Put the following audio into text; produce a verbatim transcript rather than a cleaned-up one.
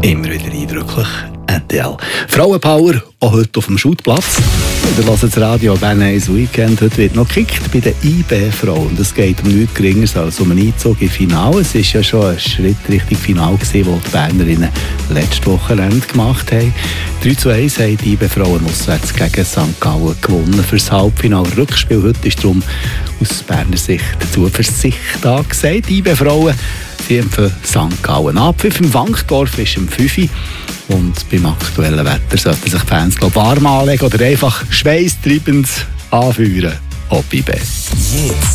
Immer wieder eindrücklich. N T L. Frauenpower, auch heute auf dem Schutplatz. Wir hören das Radio Bern eins Weekend. Heute wird noch gekickt bei den I B-Frauen. Es geht um nichts Geringeres als um einen Einzug im Finale. Es war ja schon ein Schritt Richtung Finale, den die Bernerinnen letzte Wochenende gemacht haben. drei zu eins haben die I B-Frauen auswärts gegen Sankt Gallen gewonnen für das Halbfinale. Rückspiel heute ist darum aus Berner Sicht Zuversicht angesagt. Die I B-Frauen für Sankt Gallen ab. Im Wankdorf ist um fünf Uhr. Und beim aktuellen Wetter sollten sich die Fans glaub, warm anlegen oder einfach schweißtreibend anführen. Ob I B.